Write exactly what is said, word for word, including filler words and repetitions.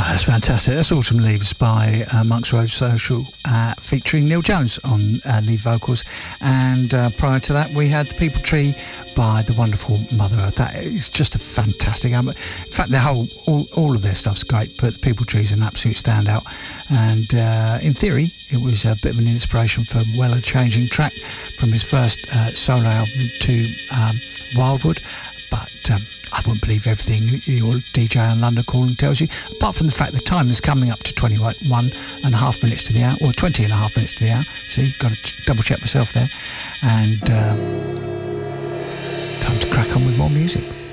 That's fantastic. That's Autumn Leaves by uh, Monks Road Social, uh, featuring Neil Jones on uh, lead vocals. And uh, prior to that, we had The People Tree by the wonderful Mother Earth. That is just a fantastic album. In fact, the whole, all, all of their stuff's great, but The People Tree is an absolute standout. And uh, in theory, it was a bit of an inspiration for Weller changing track from his first uh, solo album to um, Wildwood. But um, I wouldn't believe everything your D J on London Calling tells you, apart from the fact the time is coming up to twenty-one and a half minutes to the hour, or twenty and a half minutes to the hour. See, got to double check myself there. And um, time to crack on with more music.